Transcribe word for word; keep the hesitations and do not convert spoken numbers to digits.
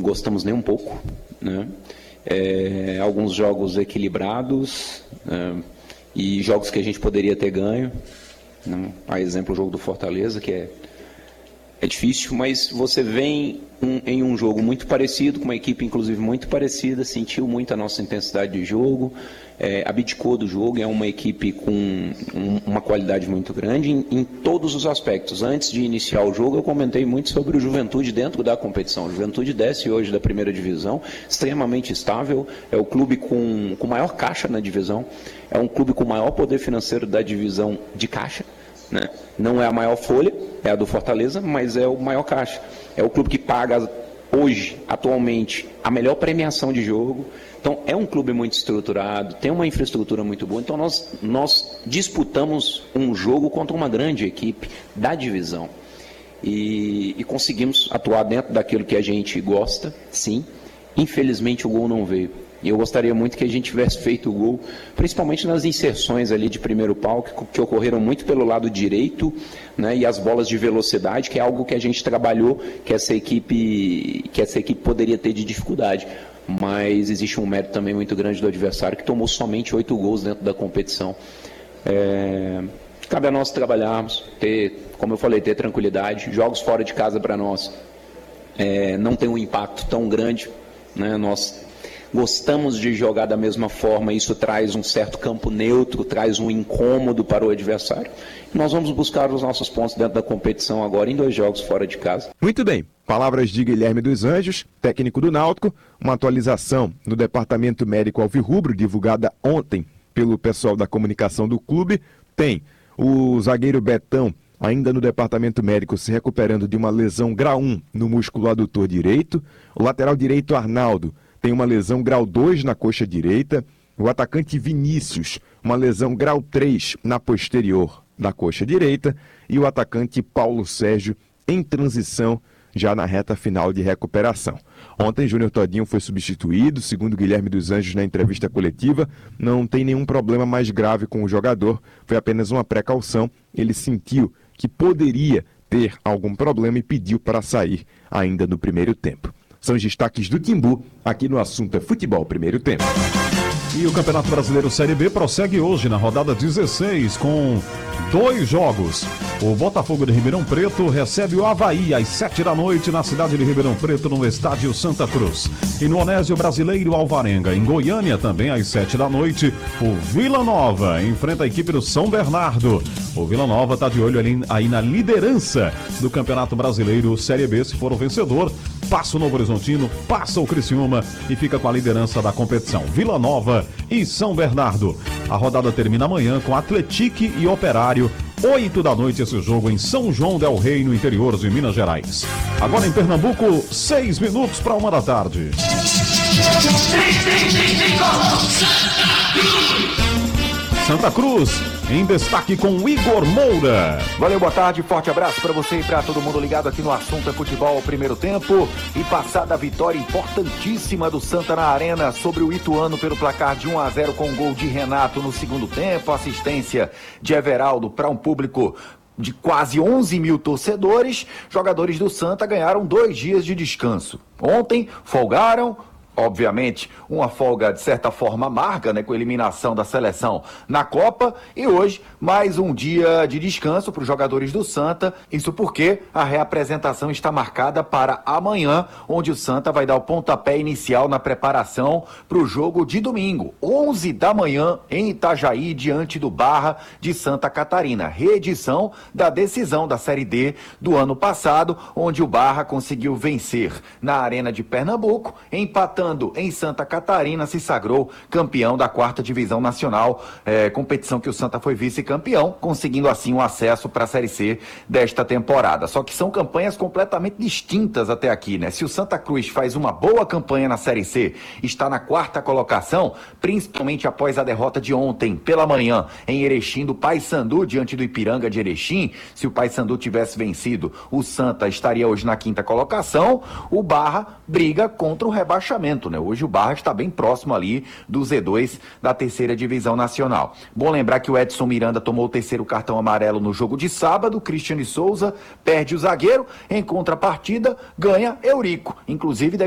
gostamos nem um pouco, né? É, alguns jogos equilibrados, né? E jogos que a gente poderia ter ganho, né? A exemplo, o jogo do Fortaleza, que é, é difícil, mas você vem um, em um jogo muito parecido, com uma equipe inclusive muito parecida, sentiu muito a nossa intensidade de jogo, é, abdicou do jogo, é uma equipe com um, uma qualidade muito grande em, em todos os aspectos. Antes de iniciar o jogo, eu comentei muito sobre o Juventude dentro da competição. O Juventude desce hoje da primeira divisão, extremamente estável, é o clube com, com maior caixa na divisão, é um clube com maior poder financeiro da divisão de caixa, né? Não é a maior folha, é a do Fortaleza, mas é o maior caixa. É o clube que paga hoje, atualmente, a melhor premiação de jogo. Então, é um clube muito estruturado, tem uma infraestrutura muito boa. Então, nós, nós disputamos um jogo contra uma grande equipe da divisão. E, e conseguimos atuar dentro daquilo que a gente gosta, sim. Infelizmente, o gol não veio. E eu gostaria muito que a gente tivesse feito o gol, principalmente nas inserções ali de primeiro pau, que, que ocorreram muito pelo lado direito, né, e as bolas de velocidade, que é algo que a gente trabalhou, que essa equipe, que essa equipe poderia ter de dificuldade. Mas existe um mérito também muito grande do adversário, que tomou somente oito gols dentro da competição. É, cabe a nós trabalharmos, ter, como eu falei, ter tranquilidade. Jogos fora de casa para nós é, não tem um impacto tão grande, né, nós gostamos de jogar da mesma forma, isso traz um certo campo neutro, traz um incômodo para o adversário. Nós vamos buscar os nossos pontos dentro da competição agora em dois jogos fora de casa. Muito bem, palavras de Guilherme dos Anjos, técnico do Náutico, uma atualização no Departamento Médico Alvirrubro, divulgada ontem pelo pessoal da comunicação do clube, tem o zagueiro Betão ainda no departamento médico se recuperando de uma lesão grau um no músculo adutor direito, o lateral direito Arnaldo tem uma lesão grau dois na coxa direita, o atacante Vinícius, uma lesão grau três na posterior da coxa direita, e o atacante Paulo Sérgio em transição já na reta final de recuperação. Ontem, Júnior Todinho foi substituído, segundo Guilherme dos Anjos na entrevista coletiva, não tem nenhum problema mais grave com o jogador, foi apenas uma precaução, ele sentiu que poderia ter algum problema e pediu para sair ainda no primeiro tempo. São os destaques do Timbu, aqui no Assunto é Futebol Primeiro Tempo. E o Campeonato Brasileiro Série B prossegue hoje na rodada dezesseis com dois jogos. O Botafogo de Ribeirão Preto recebe o Avaí às sete da noite na cidade de Ribeirão Preto, no estádio Santa Cruz. E no Onésio Brasileiro Alvarenga, em Goiânia, também às sete da noite, o Vila Nova enfrenta a equipe do São Bernardo. O Vila Nova está de olho ali, aí na liderança do Campeonato Brasileiro Série B. Se for o vencedor, passa o Novo Horizontino, passa o Criciúma e fica com a liderança da competição. Vila Nova e São Bernardo. A rodada termina amanhã com Atletique e Operário. oito da noite esse jogo em São João del Rei, no interior de Minas Gerais. Agora em Pernambuco, seis minutos para uma da tarde. Santa Cruz, em destaque com Igor Moura. Valeu, boa tarde, forte abraço para você e para todo mundo ligado aqui no Assunto é Futebol Primeiro Tempo. E passada a vitória importantíssima do Santa na Arena sobre o Ituano pelo placar de um a zero com gol de Renato no segundo tempo, assistência de Everaldo para um público de quase onze mil torcedores, jogadores do Santa ganharam dois dias de descanso. Ontem folgaram, obviamente, uma folga de certa forma amarga, né, com a eliminação da seleção na Copa, e hoje mais um dia de descanso para os jogadores do Santa, isso porque a reapresentação está marcada para amanhã, onde o Santa vai dar o pontapé inicial na preparação para o jogo de domingo, onze da manhã, em Itajaí, diante do Barra de Santa Catarina, reedição da decisão da Série D do ano passado, onde o Barra conseguiu vencer na Arena de Pernambuco, empatando em Santa Catarina, se sagrou campeão da quarta divisão nacional, é, competição que o Santa foi vice-campeão, conseguindo assim o acesso para a Série C desta temporada. Só que são campanhas completamente distintas até aqui, né? Se o Santa Cruz faz uma boa campanha na Série C, está na quarta colocação, principalmente após a derrota de ontem pela manhã em Erechim do Paysandu diante do Ipiranga de Erechim. Se o Paysandu tivesse vencido, o Santa estaria hoje na quinta colocação. O Barra briga contra o rebaixamento. Né? Hoje o Barra está bem próximo ali do Z dois da terceira divisão nacional. Bom lembrar que o Edson Miranda tomou o terceiro cartão amarelo no jogo de sábado, Cristiane Souza perde o zagueiro, em contrapartida ganha Eurico, inclusive deve